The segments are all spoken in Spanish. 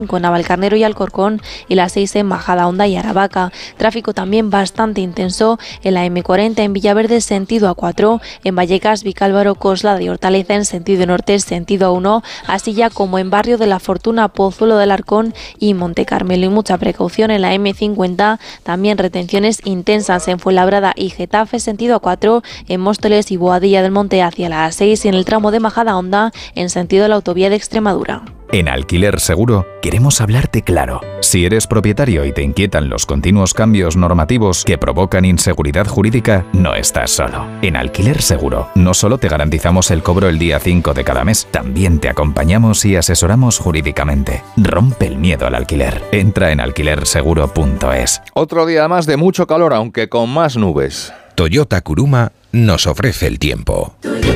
con Navalcarnero y Alcorcón y la 6 en Majadahonda y Aravaca. Tráfico también bastante intenso en la M40 en Villaverde sentido A4, en Vallecas, Vicálvaro, Coslada y Hortaleza en sentido norte, sentido A1, así ya como en Barrio de la Fortuna, Pozuelo del Arcón y Monte Carmelo. Y mucha precaución en la M50, también retenciones intensas en Fuenlabrada y Getafe sentido A4, en Móstoles y Boadilla del Monte hacia la A6 y en el tramo de Majadahonda en sentido de la autovía de Extremadura. En Alquiler Seguro queremos hablarte claro. Si eres propietario y te inquietan los continuos cambios normativos que provocan inseguridad jurídica, no estás solo. En Alquiler Seguro no solo te garantizamos el cobro el día 5 de cada mes, también te acompañamos y asesoramos jurídicamente. Rompe el miedo al alquiler. Entra en alquilerseguro.es. Otro día más de mucho calor, aunque con más nubes. Toyota Kuruma nos ofrece el tiempo.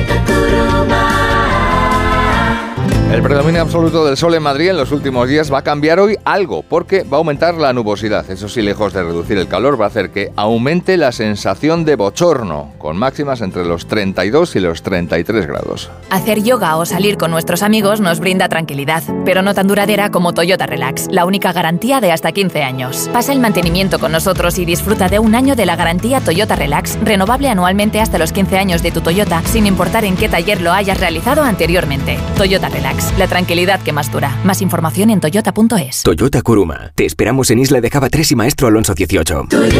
El predominio absoluto del sol en Madrid en los últimos días va a cambiar hoy algo, porque va a aumentar la nubosidad. Eso sí, lejos de reducir el calor, va a hacer que aumente la sensación de bochorno, con máximas entre los 32 y los 33 grados. Hacer yoga o salir con nuestros amigos nos brinda tranquilidad, pero no tan duradera como Toyota Relax, la única garantía de hasta 15 años. Pasa el mantenimiento con nosotros y disfruta de un año de la garantía Toyota Relax, renovable anualmente hasta los 15 años de tu Toyota, sin importar en qué taller lo hayas realizado anteriormente. Toyota Relax. La tranquilidad que más dura. Más información en toyota.es. Toyota Kuruma. Te esperamos en Isla de Java 3 y Maestro Alonso 18.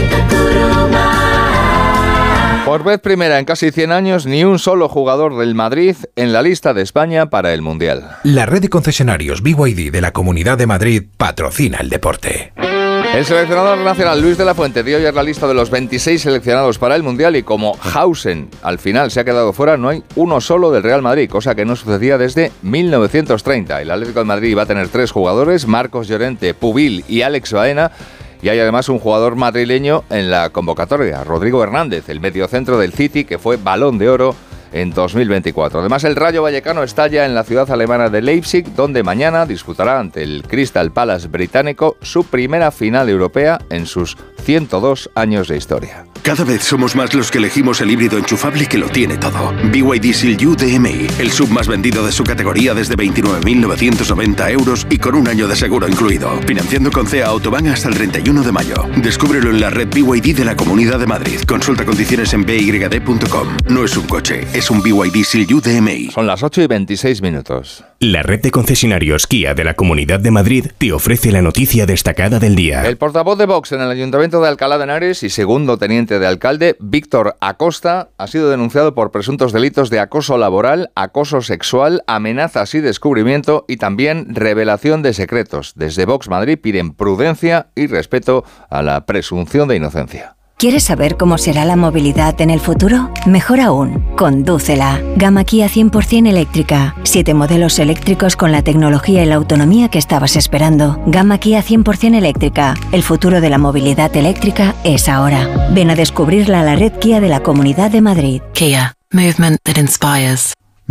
Por vez primera en casi 100 años, ni un solo jugador del Madrid en la lista de España para el Mundial. La red de concesionarios BYD de la Comunidad de Madrid patrocina el deporte. El seleccionador nacional Luis de la Fuente dio ayer la lista de los 26 seleccionados para el Mundial y como Hausen al final se ha quedado fuera, no hay uno solo del Real Madrid, cosa que no sucedía desde 1930. El Atlético de Madrid va a tener 3 jugadores, Marcos Llorente, Pubil y Alex Baena, y hay además un jugador madrileño en la convocatoria, Rodrigo Hernández, el mediocentro del City, que fue Balón de Oro en 2024. Además, el Rayo Vallecano está ya en la ciudad alemana de Leipzig, donde mañana disputará ante el Crystal Palace británico su primera final europea en sus 102 años de historia. Cada vez somos más los que elegimos el híbrido enchufable que lo tiene todo. BYD Seal U DMI, el sub más vendido de su categoría desde 29.990 euros y con un año de seguro incluido. Financiando con CEA Autobahn hasta el 31 de mayo. Descúbrelo en la red BYD de la Comunidad de Madrid. Consulta condiciones en byd.com. No es un coche, es un BYD Seal U DMI. Son las 8:26 minutos. La red de concesionarios Kia de la Comunidad de Madrid te ofrece la noticia destacada del día. El portavoz de Vox en el Ayuntamiento de Alcalá de Henares y segundo teniente de alcalde, Víctor Acosta, ha sido denunciado por presuntos delitos de acoso laboral, acoso sexual, amenazas y descubrimiento y también revelación de secretos. Desde Vox Madrid piden prudencia y respeto a la presunción de inocencia. ¿Quieres saber cómo será la movilidad en el futuro? Mejor aún, condúcela. Gama Kia 100% eléctrica. 7 modelos eléctricos con la tecnología y la autonomía que estabas esperando. Gama Kia 100% eléctrica. El futuro de la movilidad eléctrica es ahora. Ven a descubrirla a la red Kia de la Comunidad de Madrid. Kia. Movement that inspires.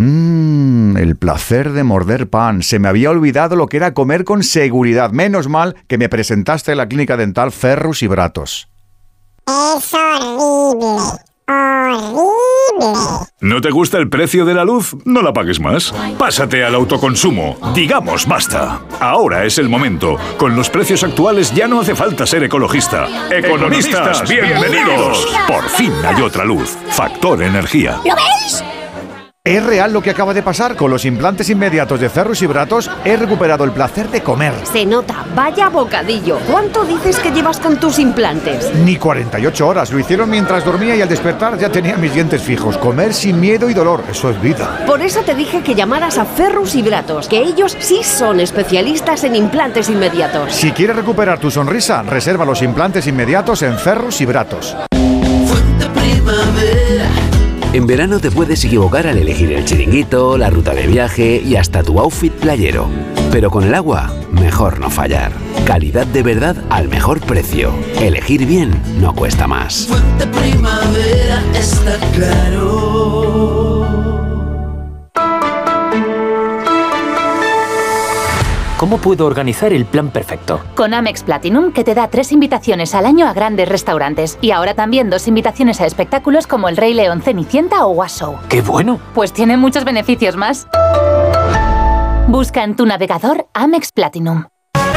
El placer de morder pan. Se me había olvidado lo que era comer con seguridad. Menos mal que me presentaste en la clínica dental Ferrus y Bratos. Es horrible, horrible. ¿No te gusta el precio de la luz? No la pagues más. Pásate al autoconsumo. Digamos basta. Ahora es el momento. Con los precios actuales ya no hace falta ser ecologista. ¡Economistas, bienvenidos! Por fin hay otra luz. Factor Energía. ¿Lo veis? Es real lo que acaba de pasar. Con los implantes inmediatos de Ferrus y Bratos he recuperado el placer de comer. Se nota, vaya bocadillo. ¿Cuánto dices que llevas con tus implantes? Ni 48 horas. Lo hicieron mientras dormía y al despertar ya tenía mis dientes fijos. Comer sin miedo y dolor, eso es vida. Por eso te dije que llamaras a Ferrus y Bratos, que ellos sí son especialistas en implantes inmediatos. Si quieres recuperar tu sonrisa, reserva los implantes inmediatos en Ferrus y Bratos. Fuente Primavera. En verano te puedes equivocar al elegir el chiringuito, la ruta de viaje y hasta tu outfit playero. Pero con el agua, mejor no fallar. Calidad de verdad al mejor precio. Elegir bien no cuesta más. Fuente Primavera está claro. ¿Cómo puedo organizar el plan perfecto? Con Amex Platinum, que te da 3 invitaciones al año a grandes restaurantes. Y ahora también 2 invitaciones a espectáculos como El Rey León, Cenicienta o Was Show. ¡Qué bueno! Pues tiene muchos beneficios más. Busca en tu navegador Amex Platinum.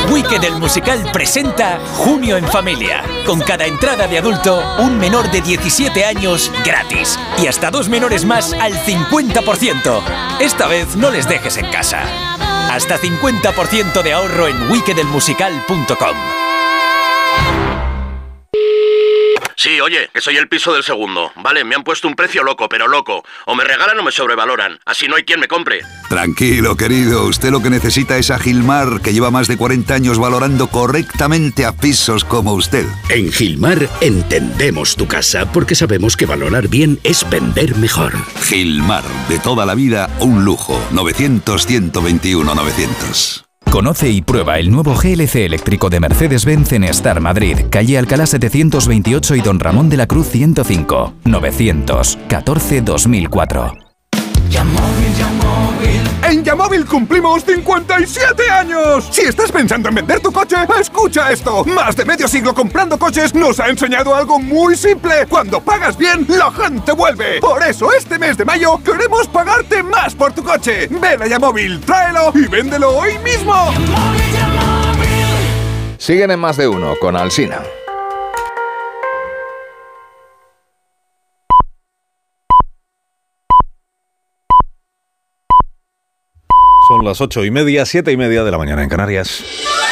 Wicked el musical presenta Junio en Familia. Con cada entrada de adulto, un menor de 17 años gratis. Y hasta 2 menores más al 50%. Esta vez no les dejes en casa. Hasta 50% de ahorro en wickedelmusical.com. Sí, oye, que soy el piso del segundo. Vale, me han puesto un precio loco, pero loco. O me regalan o me sobrevaloran. Así no hay quien me compre. Tranquilo, querido. Usted lo que necesita es a Gilmar, que lleva más de 40 años valorando correctamente a pisos como usted. En Gilmar entendemos tu casa porque sabemos que valorar bien es vender mejor. Gilmar, de toda la vida, un lujo. 900-121-900. Conoce y prueba el nuevo GLC eléctrico de Mercedes-Benz en Star Madrid, calle Alcalá 728 y Don Ramón de la Cruz 105, 914-2004. En Yamóvil cumplimos 57 años. Si estás pensando en vender tu coche, escucha esto. Más de medio siglo comprando coches nos ha enseñado algo muy simple. Cuando pagas bien, la gente vuelve. Por eso este mes de mayo queremos pagarte más por tu coche. Ven a Yamóvil, tráelo y véndelo hoy mismo. Siguen en Más de Uno con Alsina. Son las 8:30, 7:30 de la mañana en Canarias.